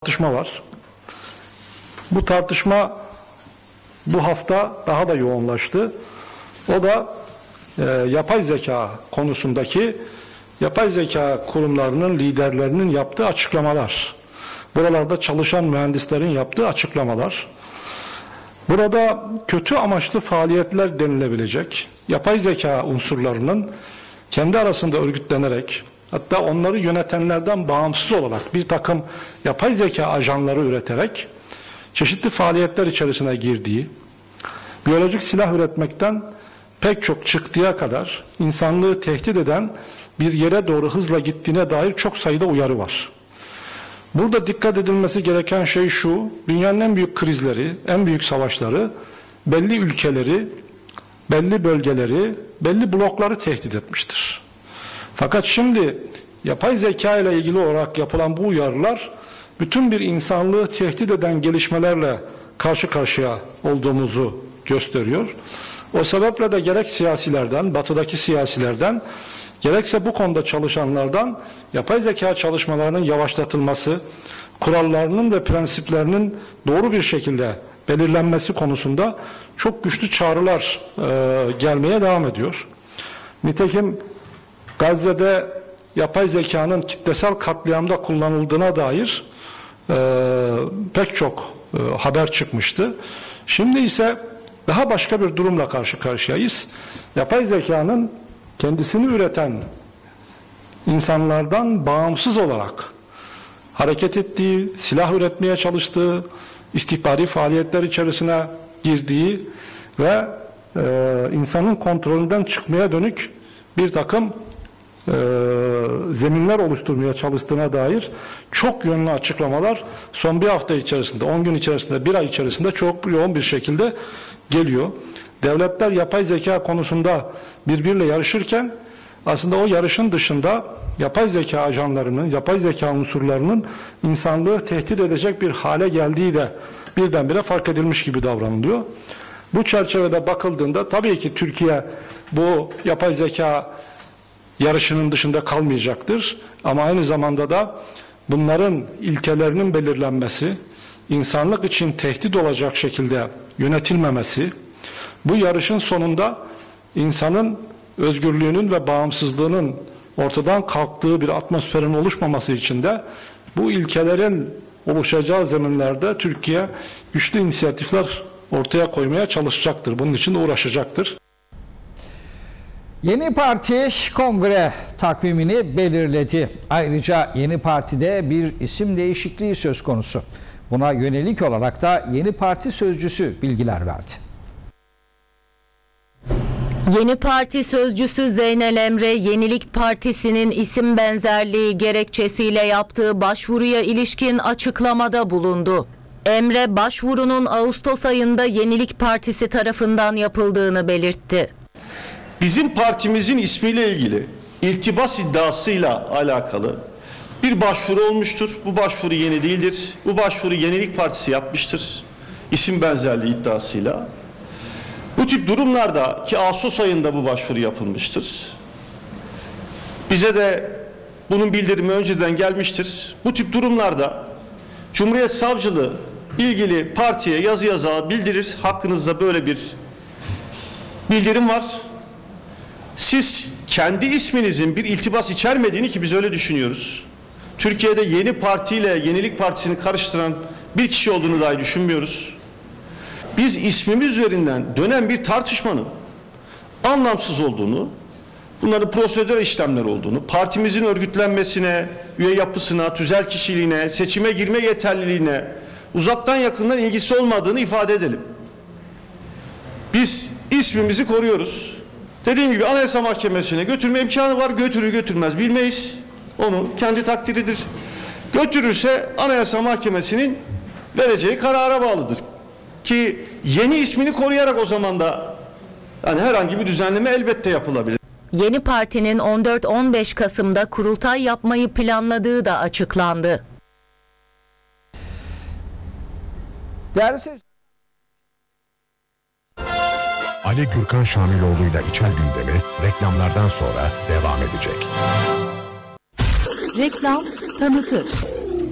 tartışma var. Bu tartışma bu hafta daha da yoğunlaştı. O da yapay zeka konusundaki yapay zeka kurumlarının liderlerinin yaptığı açıklamalar. Buralarda çalışan mühendislerin yaptığı açıklamalar. Burada kötü amaçlı faaliyetler denilebilecek yapay zeka unsurlarının kendi arasında örgütlenerek, hatta onları yönetenlerden bağımsız olarak bir takım yapay zeka ajanları üreterek çeşitli faaliyetler içerisine girdiği, biyolojik silah üretmekten pek çok çıktıya kadar insanlığı tehdit eden bir yere doğru hızla gittiğine dair çok sayıda uyarı var. Burada dikkat edilmesi gereken şey şu: dünyanın en büyük krizleri, en büyük savaşları belli ülkeleri, belli bölgeleri, belli blokları tehdit etmiştir. Fakat şimdi yapay zeka ile ilgili olarak yapılan bu uyarılar bütün bir insanlığı tehdit eden gelişmelerle karşı karşıya olduğumuzu gösteriyor. O sebeple de gerek siyasilerden, batıdaki siyasilerden, gerekse bu konuda çalışanlardan yapay zeka çalışmalarının yavaşlatılması, kurallarının ve prensiplerinin doğru bir şekilde belirlenmesi konusunda çok güçlü çağrılar gelmeye devam ediyor. Nitekim Gazze'de yapay zekanın kitlesel katliamda kullanıldığına dair pek çok haber çıkmıştı. Şimdi ise daha başka bir durumla karşı karşıyayız. Yapay zekanın kendisini üreten insanlardan bağımsız olarak hareket ettiği, silah üretmeye çalıştığı, istihbari faaliyetler içerisine girdiği ve insanın kontrolünden çıkmaya dönük bir takım zeminler oluşturmaya çalıştığına dair çok yönlü açıklamalar son bir hafta içerisinde, 10 gün içerisinde, bir ay içerisinde çok yoğun bir şekilde geliyor. Devletler yapay zeka konusunda birbiriyle yarışırken aslında o yarışın dışında yapay zeka ajanlarının, yapay zeka unsurlarının insanlığı tehdit edecek bir hale geldiği de birdenbire fark edilmiş gibi davranılıyor. Bu çerçevede bakıldığında tabii ki Türkiye bu yapay zeka yarışının dışında kalmayacaktır. Ama aynı zamanda da bunların ilkelerinin belirlenmesi, insanlık için tehdit olacak şekilde yönetilmemesi, bu yarışın sonunda insanın özgürlüğünün ve bağımsızlığının ortadan kalktığı bir atmosferin oluşmaması için de bu ilkelerin oluşacağı zeminlerde Türkiye güçlü inisiyatifler ortaya koymaya çalışacaktır. Bunun için de uğraşacaktır. Yeni parti kongre takvimini belirledi. Ayrıca yeni partide bir isim değişikliği söz konusu. Buna yönelik olarak da yeni parti sözcüsü bilgiler verdi. Yeni Parti sözcüsü Zeynel Emre, Yenilik Partisi'nin isim benzerliği gerekçesiyle yaptığı başvuruya ilişkin açıklamada bulundu. Emre, başvurunun Ağustos ayında Yenilik Partisi tarafından yapıldığını belirtti. Bizim partimizin ismiyle ilgili iltibas iddiasıyla alakalı bir başvuru olmuştur. Bu başvuru yeni değildir. Bu başvuru Yenilik Partisi yapmıştır. İsim benzerliği iddiasıyla. Bu tip durumlarda ki Ağustos ayında bu başvuru yapılmıştır. Bize de bunun bildirimi önceden gelmiştir. Bu tip durumlarda Cumhuriyet Savcılığı ilgili partiye yazı yaza bildirir. Hakkınızda böyle bir bildirim var. Siz kendi isminizin bir iltibas içermediğini, ki biz öyle düşünüyoruz, Türkiye'de Yeni Parti ile Yenilik Partisi'ni karıştıran bir kişi olduğunu dahi düşünmüyoruz. Biz ismimiz üzerinden dönen bir tartışmanın anlamsız olduğunu, bunların prosedürel işlemler olduğunu, partimizin örgütlenmesine, üye yapısına, tüzel kişiliğine, seçime girme yeterliliğine uzaktan yakından ilgisi olmadığını ifade edelim. Biz ismimizi koruyoruz. Dediğim gibi Anayasa Mahkemesi'ne götürme imkanı var. Götürür götürmez bilmeyiz. Onu kendi takdiridir. Götürürse Anayasa Mahkemesi'nin vereceği karara bağlıdır. Ki yeni ismini koruyarak o zaman da yani herhangi bir düzenleme elbette yapılabilir. Yeni Parti'nin 14-15 Kasım'da kurultay yapmayı planladığı da açıklandı. Değerli seyirciler, Ali Gürkan Şamiloğlu'yla İçel Gündemi reklamlardan sonra devam edecek. Reklam tanıtır.